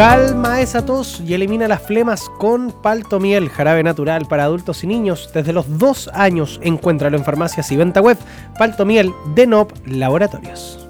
Calma esa tos y elimina las flemas con Paltomiel, jarabe natural para adultos y niños. Desde los 2 años, encuéntralo en farmacias y venta web. Paltomiel de NOP Laboratorios.